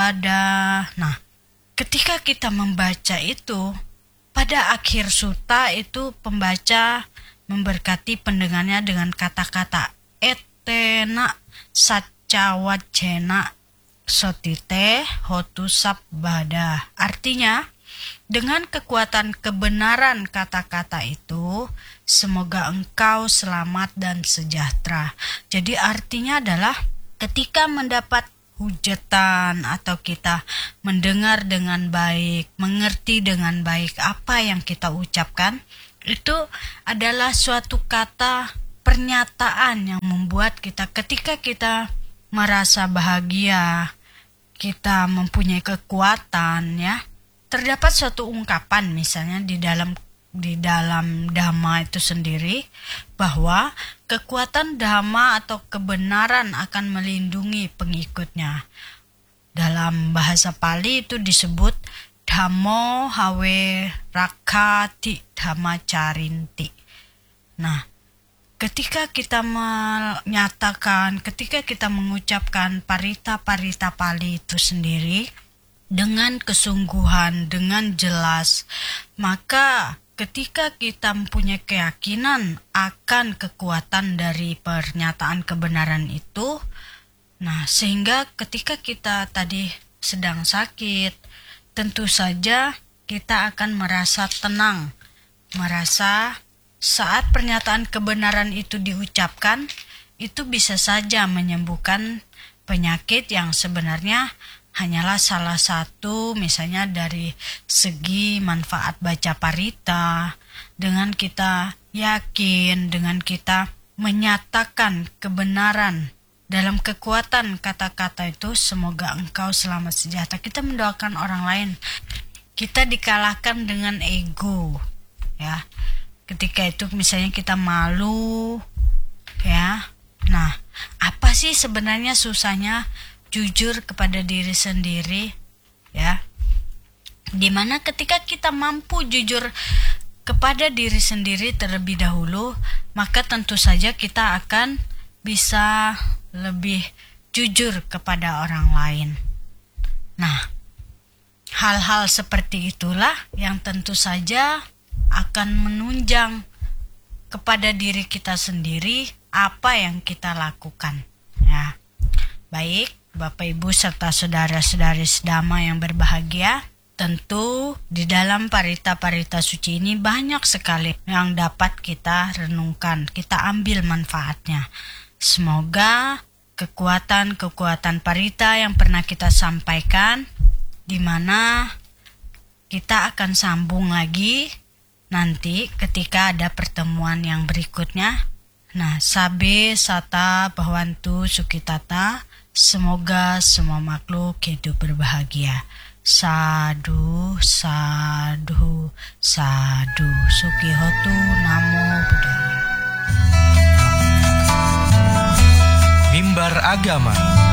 ibadah. Nah, ketika kita membaca itu, pada akhir suta itu pembaca memberkati pendengarnya dengan kata-kata etena sacawacena sotite hotu sabbada. Artinya, dengan kekuatan kebenaran kata-kata itu, semoga engkau selamat dan sejahtera. Jadi artinya adalah ketika mendapat hujatan atau kita mendengar dengan baik, mengerti dengan baik apa yang kita ucapkan, itu adalah suatu kata pernyataan yang membuat kita ketika kita merasa bahagia, kita mempunyai kekuatan ya. Terdapat suatu ungkapan misalnya di dalam Dhamma itu sendiri bahwa kekuatan Dhamma atau kebenaran akan melindungi pengikutnya. Dalam bahasa Pali itu disebut Dhammo hawe rakati dhammacarinti. Nah, ketika kita menyatakan, ketika kita mengucapkan parita-parita Pali itu sendiri dengan kesungguhan, dengan jelas, maka ketika kita mempunyai keyakinan akan kekuatan dari pernyataan kebenaran itu, nah sehingga ketika kita tadi sedang sakit, tentu saja kita akan merasa tenang, merasa saat pernyataan kebenaran itu diucapkan, itu bisa saja menyembuhkan penyakit yang sebenarnya hanyalah salah satu misalnya dari segi manfaat baca parita. Dengan kita yakin, dengan kita menyatakan kebenaran dalam kekuatan kata-kata itu, semoga engkau selamat sejahtera. Kita mendoakan orang lain. Kita dikalahkan dengan ego ya. Ketika itu misalnya kita malu ya. Nah, apa sih sebenarnya susahnya jujur kepada diri sendiri ya, dimana ketika kita mampu jujur kepada diri sendiri terlebih dahulu, maka tentu saja kita akan bisa lebih jujur kepada orang lain. Nah, hal-hal seperti itulah yang tentu saja akan menunjang kepada diri kita sendiri apa yang kita lakukan ya. Baik Bapak Ibu serta saudara-saudari sedama yang berbahagia, tentu di dalam parita-parita suci ini banyak sekali yang dapat kita renungkan, kita ambil manfaatnya. Semoga kekuatan-kekuatan parita yang pernah kita sampaikan, di mana kita akan sambung lagi nanti ketika ada pertemuan yang berikutnya. Nah, sabe sata bhavantu sukitata. Semoga semua makhluk hidup berbahagia. Sadhu, sadhu, sadhu. Sukihotu, namo buddhaya. Mimbar Agama